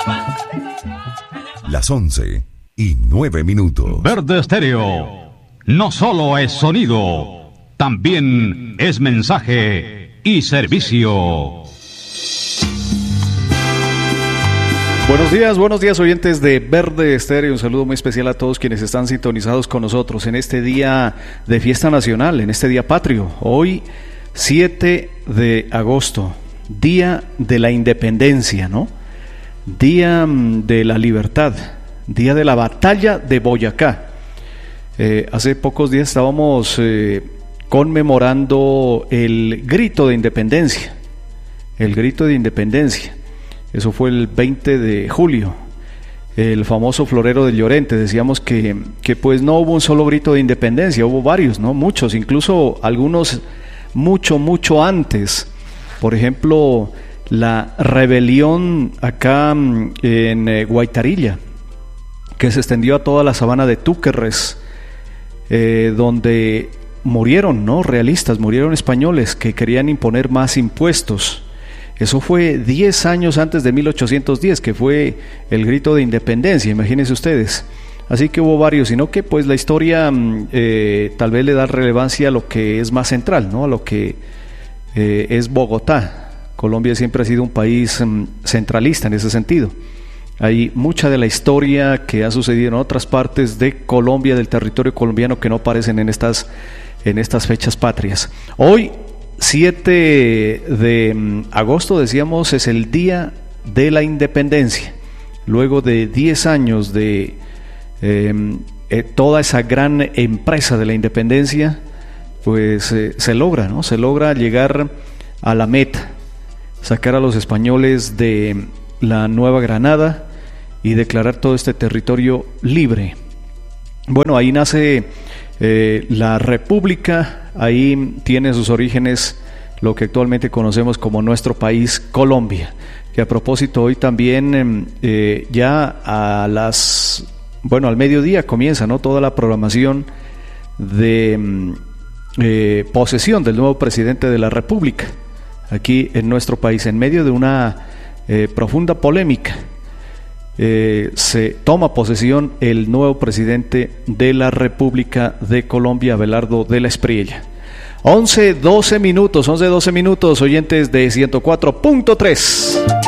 Las 11:09. Verde Estéreo no solo es sonido, también es mensaje y servicio. Buenos días oyentes de Verde Estéreo. Un saludo muy especial a todos quienes están sintonizados con nosotros en este día de fiesta nacional, en este día patrio. Hoy 7 de agosto, día de la independencia, ¿no? Día de la libertad, día de la batalla de Boyacá. Hace pocos días estábamos conmemorando el grito de independencia. El grito de independencia. Eso fue el 20 de julio, el famoso florero del Llorente. Decíamos que pues no hubo un solo grito de independencia, hubo varios, ¿no? Muchos, incluso algunos mucho antes. Por ejemplo, la rebelión acá en Guaitarilla, que se extendió a toda la sabana de Túquerres, donde murieron, ¿no? Realistas, murieron españoles que querían imponer más impuestos. Eso fue 10 años antes de 1810, que fue el grito de independencia, imagínense ustedes. Así que hubo varios, sino que pues la historia tal vez le da relevancia a lo que es más central, ¿no? A lo que es Bogotá. Colombia siempre ha sido un país centralista en ese sentido. Hay mucha de la historia que ha sucedido en otras partes de Colombia, del territorio colombiano, que no aparecen en estas fechas patrias. Hoy, 7 de agosto, decíamos, es el día de la independencia. Luego de 10 años de toda esa gran empresa de la independencia, pues se logra, ¿no? Se logra llegar a la meta, sacar a los españoles de la Nueva Granada y declarar todo este territorio libre. Bueno, ahí nace la República, ahí tiene sus orígenes lo que actualmente conocemos como nuestro país, Colombia, que a propósito hoy también ya al mediodía comienza, ¿no? Toda la programación de posesión del nuevo presidente de la República aquí en nuestro país, en medio de una profunda polémica. Se toma posesión el nuevo presidente de la República de Colombia, Abelardo de la Espriella. 11:12 minutos, oyentes de 104.3.